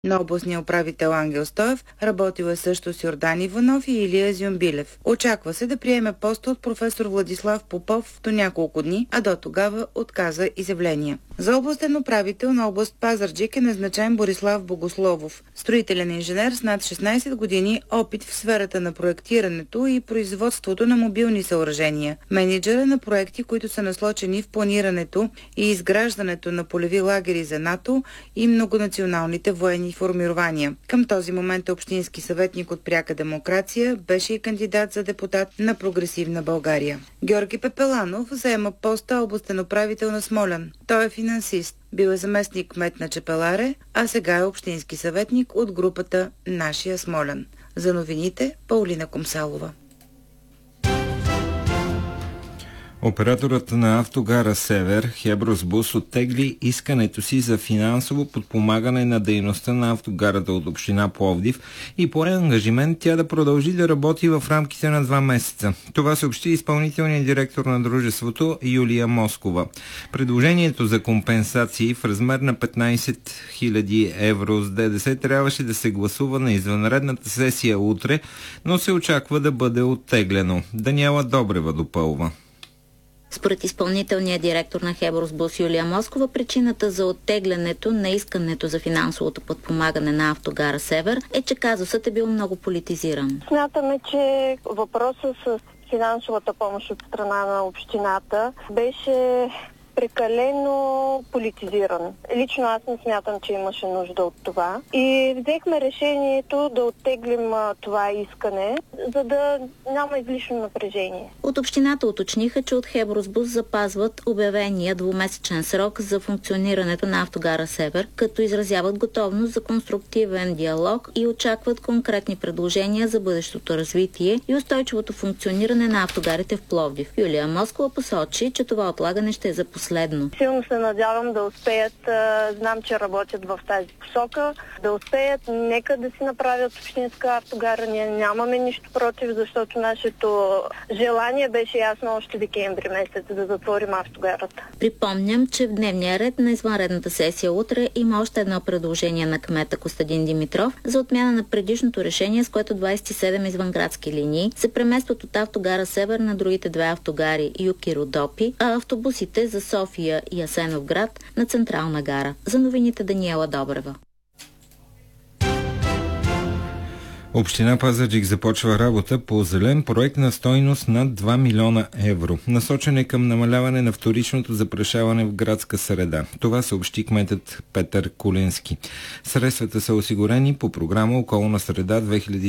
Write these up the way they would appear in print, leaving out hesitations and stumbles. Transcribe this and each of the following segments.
на областния управител Ангел Стоев, работил е също с Йордан Иванов и Илия Зюмбилев. Очаква се да приеме поста от професор Владислав Попов до няколко дни, а до тогава отказа изявления. За областен управител на област Пазарджик е назначен Борислав Богословов, строителен инженер с над 16 години опит в сферата на проектирането и производството на мобилни съоръжения. Менеджер е на проекти, които са насочени в планирането и изграждането на полеви лагери за НАТО и многонационалните военни формирования. Към този момент е общински съветник от Пряка демокрация, беше и кандидат за депутат на Прогресивна България. Георги Пепеланов заема поста областен управител на Смолян. Той е финансист. Бил е заместник кмет на Чепеларе, а сега е общински съветник от групата Нашия Смолян. За новините Паулина Комсалова. Операторът на автогара Север, Хебросбус, оттегли искането си за финансово подпомагане на дейността на автогарата от община Пловдив и пое ангажимент тя да продължи да работи в рамките на 2 месеца. Това съобщи изпълнителният директор на дружеството Юлия Москова. Предложението за компенсации в размер на 15 000 евро с ДДС трябваше да се гласува на извънредната сесия утре, но се очаква да бъде оттеглено. Даниела Добрева допълва. Според изпълнителния директор на Хебросбус Юлия Москова, причината за оттеглянето на искането за финансовото подпомагане на автогара Север е, че казусът е бил много политизиран. Смятаме, че въпросът с финансовата помощ от страна на общината беше прекалено политизиран. Лично аз не смятам, че имаше нужда от това. И взехме решението да оттеглим това искане, за да няма излишно напрежение. От общината уточниха, че от Хебросбус запазват обявения 2-месечен срок за функционирането на автогара Север, като изразяват готовност за конструктивен диалог и очакват конкретни предложения за бъдещото развитие и устойчивото функциониране на автогарите в Пловдив. Юлия Москова посочи, че това отлагане ще е за последно. Силно се надявам да успеят, знам, че работят в тази посока, да успеят, нека да си направят общинска автогара. Ние нямаме нищо против, защото нашето желание беше ясно още декември месец да затворим автогарата. Припомням, че в дневния ред на извънредната сесия утре има още едно предложение на кмета Костадин Димитров за отмяна на предишното решение, с което 27 извънградски линии се преместват от автогара Север на другите 2 автогари Юг и Родопи, а автобусите за София и Асеновград на Централна гара. За новините Даниела Добрева. Община Пазарджик започва работа по зелен проект на стойност над 2 милиона евро. Насочен е към намаляване на вторичното запрашаване в градска среда. Това съобщи кметът Петър Кулински. Средствата са осигурени по програма Околна среда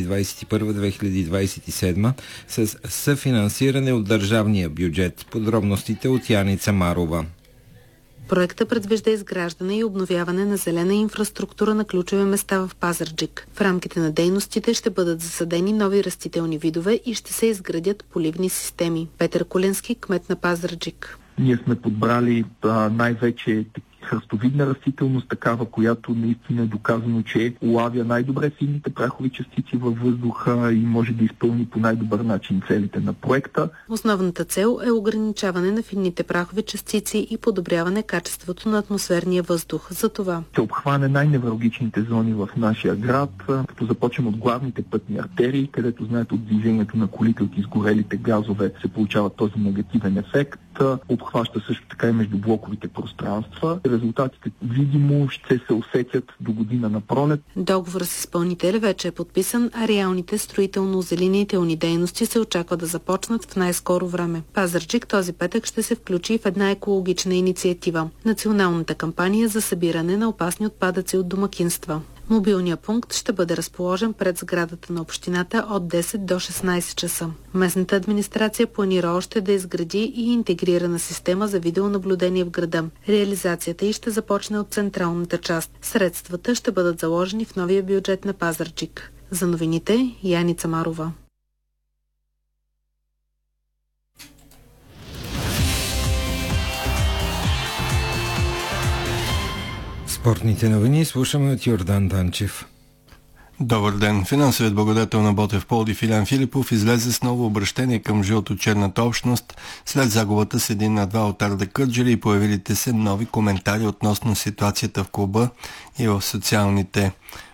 2021-2027 с съфинансиране от държавния бюджет. Подробностите от Яница Марова. Проектът предвижда изграждане и обновяване на зелена инфраструктура на ключови места в Пазарджик. В рамките на дейностите ще бъдат засадени нови растителни видове и ще се изградят поливни системи. Петър Кулински, кмет на Пазарджик. Ние сме подбрали най-вече храстовидна растителност, такава, която наистина е доказано, че улавя най-добре финните прахови частици във въздуха и може да изпълни по най-добър начин целите на проекта. Основната цел е ограничаване на финните прахови частици и подобряване качеството на атмосферния въздух. За това се обхване най-невралгичните зони в нашия град, като започнем от главните пътни артерии, където знаете от движението на колите от изгорелите газове се получава този негативен ефект. Обхваща също така и междублоковите пространства. Резултатите видимо ще се усетят до година на пролет. Договорът с изпълнителя вече е подписан, а реалните строително-озеленителни дейности се очаква да започнат в най-скоро време. Пазарджик този петък ще се включи в една екологична инициатива – националната кампания за събиране на опасни отпадъци от домакинства. Мобилният пункт ще бъде разположен пред сградата на общината от 10 до 16 часа. Местната администрация планира още да изгради и интегрирана система за видеонаблюдение в града. Реализацията й ще започне от централната част. Средствата ще бъдат заложени в новия бюджет на Пазарджик. За новините Яница Марова. Спортните новини слушаме от Йордан Данчев. Добър ден. Финансовият благодетел на Ботев Пловдив Илян Филипов излезе с ново обращение към жълто-черната общност след загубата с 1-2 от Арда Кърджали и появилите се нови коментари относно ситуацията в клуба и в социалните